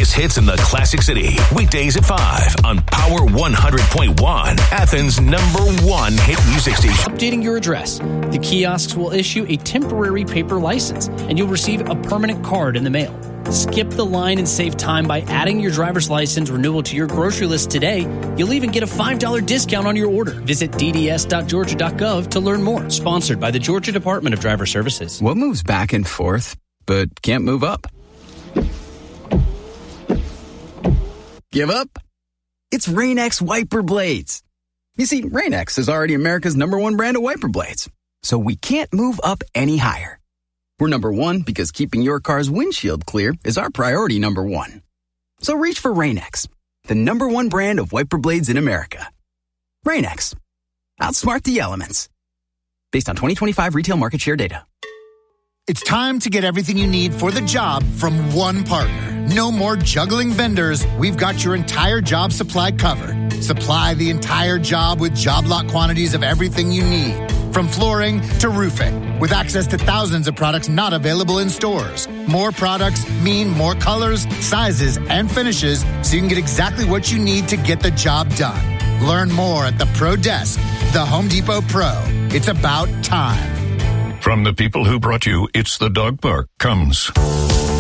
biggest hits in the Classic City. Weekdays at 5 on Power 100.1, Athens' #1 hit music station. Updating your address. The kiosks will issue a temporary paper license, and you'll receive a permanent card in the mail. Skip the line and save time by adding your driver's license renewal to your grocery list today. You'll even get a $5 discount on your order. Visit dds.georgia.gov to learn more. Sponsored by the Georgia Department of Driver Services. What moves back and forth, but can't move up? Give up? It's Rain-X wiper blades. You see, Rain-X is already America's #1 brand of wiper blades, so we can't move up any higher. We're #1 because keeping your car's windshield clear is our priority #1. So reach for Rain-X, the #1 brand of wiper blades in America. Rain-X. Outsmart the elements. Based on 2025 retail market share data. It's time to get everything you need for the job from one partner. No more juggling vendors. We've got your entire job supply covered. Supply the entire job with job lot quantities of everything you need. From flooring to roofing, with access to thousands of products not available in stores. More products mean more colors, sizes, and finishes, so you can get exactly what you need to get the job done. Learn more at the Pro Desk, the Home Depot Pro. It's about time. From the people who brought you It's the Dog Park comes